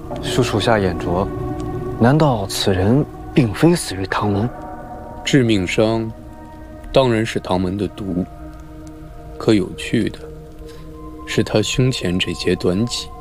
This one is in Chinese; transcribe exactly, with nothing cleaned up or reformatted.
恕属下眼拙，难道此人并非死于唐门？ 致命伤，当然是唐门的毒。可有趣的是，他胸前这截短戟，